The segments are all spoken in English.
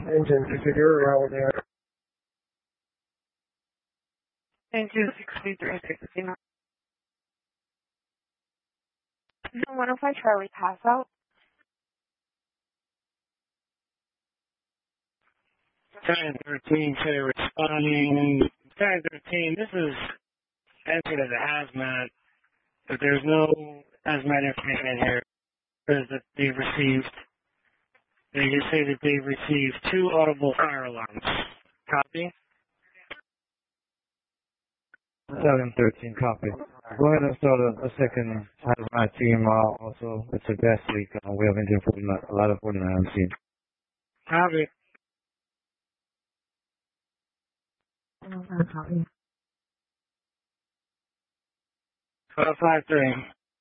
Engine configure route there. Engine 6369. 105 Charlie, pass out. 1013, say responding. 1013, this is entered as a hazmat, but there's no hazmat information in here. Says that they've received, they just say that they've received 2 audible fire alarms. Copy? 713, copy. Go ahead and start a second hazmat team. Also, it's a gas leak. We have engine 49, a lot of 49 on scene. Copy. Copy. 1253.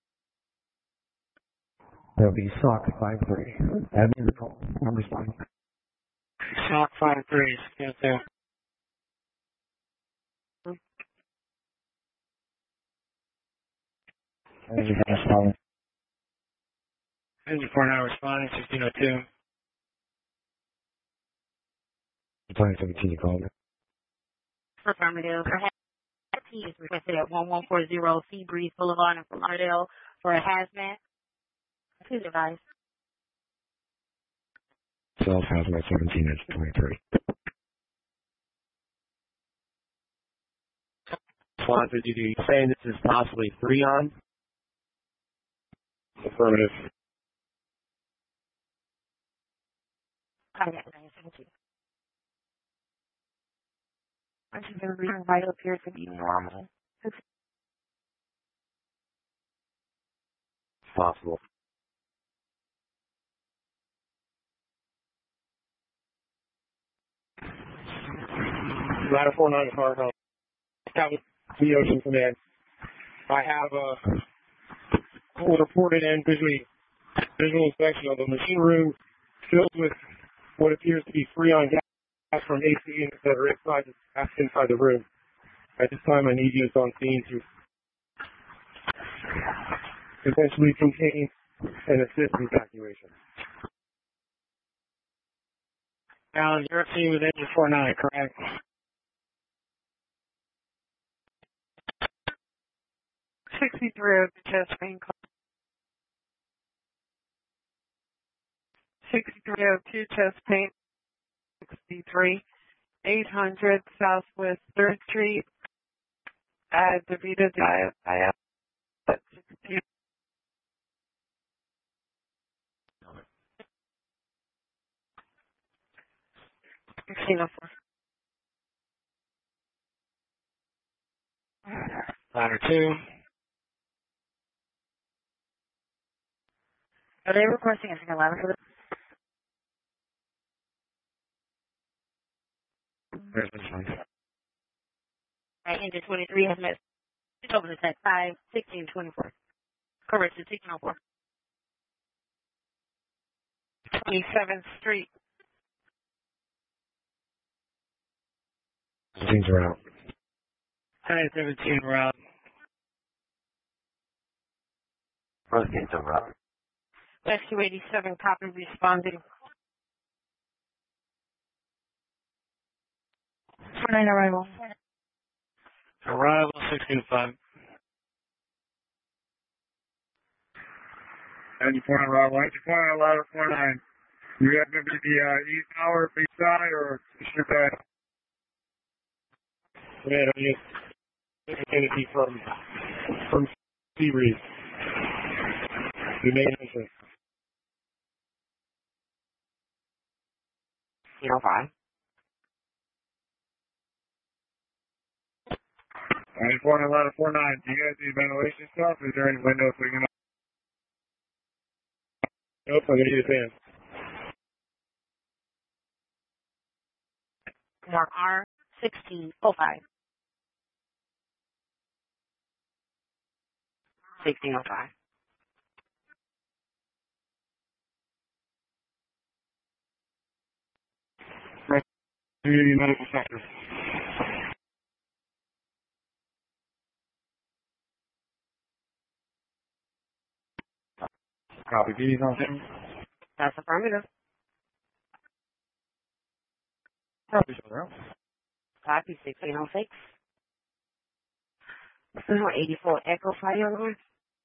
That'll be SOC 53. Admin call. I'm responding. SOC 53, get there. Engine 4 responding. Engine 49 responding, 1602. 2017, you called me. Affirmative. T is requested at 1140 Seabreeze Boulevard in Fort Lauderdale for a hazmat. Please advise. Self hazmat 17 is 23. Swan 52, you saying this is possibly Freon? Affirmative. Contact 917. Oxygen reading vital appears to be normal. Possible. Ladder 49 Hard Home. Copy. The Ocean Command. I have reported and visual inspection of the machine room filled with what appears to be Freon gas from AC units that are inside the room. At this time, I need you on scene to eventually contain and assist evacuation. Alan, you're at scene with engine 49, correct? chest pain call. 6302 chest pain. 63 800 Southwest 3rd Street at DeVita Drive. I have 16. Ladder 2. Are they requesting a single ladder for this? There's this one. Right, engine 23 has missed. It's open to set 5, 16, 24. Correct, 1604. 27th Street. Machines are out. 1017 route. Proceeds are out. Rescue 87, copy responding. 49 arrival. Arrival 1605. Engine 49 arrival. Engine 49 ladder 49. You have to be the east tower, east side, or shoot that? Yeah, just indicate from Seabreeze. The main entrance. 05. Engine 49 ladder 49. Do you guys need ventilation stuff? Is there any windows so you can? Nope, I'm gonna need a fan. Mark R1605. 1605. Community medical sector. Copy. BD's on scene. That's affirmative. Copy, Shoulder. Copy 1606. 84 Echo Fire Alarm.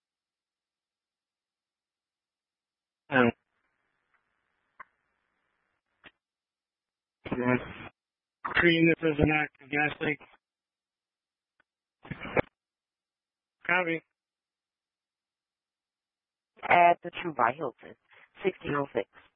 Treating this as an active gas leak. Copy. At the True by Hilton. 1606.